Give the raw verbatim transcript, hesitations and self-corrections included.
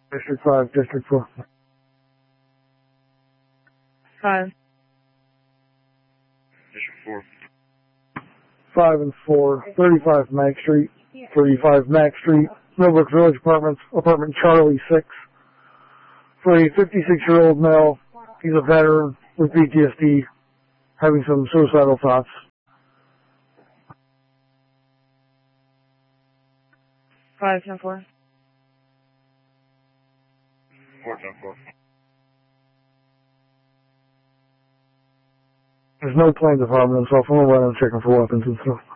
District five, District four. Five. District four. Five and four, thirty-five Mack Street, thirty-five Mack Street, Millbrook Village Apartments, apartment Charlie six, for a fifty-six-year-old male. He's a veteran with P T S D, having some suicidal thoughts. Five, ten, four. Four, ten, four. There's no claim department, so I'm going to run and checking for weapons and stuff.